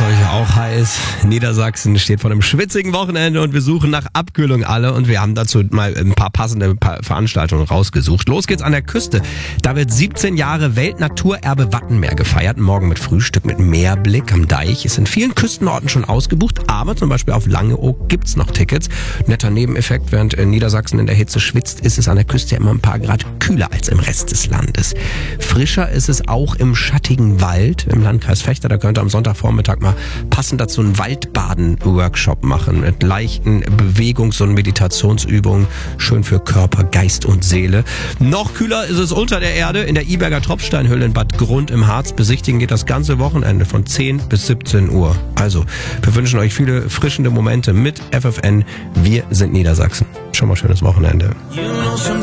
euch auch heiß. Niedersachsen steht vor einem schwitzigen Wochenende und wir suchen nach Abkühlung alle und wir haben dazu mal ein paar passende Veranstaltungen rausgesucht. Los geht's an der Küste. Da wird 17 Jahre Weltnaturerbe Wattenmeer gefeiert. Morgen mit Frühstück mit Meerblick am Deich. Ist in vielen Küstenorten schon ausgebucht, aber zum Beispiel auf Langeoog gibt's noch Tickets. Netter Nebeneffekt, während Niedersachsen in der Hitze schwitzt, ist es an der Küste immer ein paar Grad kühler als im Rest des Landes. Frischer ist es auch im schattigen Wald im Landkreis Vechta. Da könnt ihr am Sonntagvormittag mal passend dazu einen Waldbaden-Workshop machen mit leichten Bewegungs- und Meditationsübungen. Schön für Körper, Geist und Seele. Noch kühler ist es unter der Erde in der Iberger Tropfsteinhöhle in Bad Grund im Harz. Besichtigen geht das ganze Wochenende von 10 bis 17 Uhr. Also, wir wünschen euch viele frischende Momente mit FFN. Wir sind Niedersachsen. Schon mal schönes Wochenende.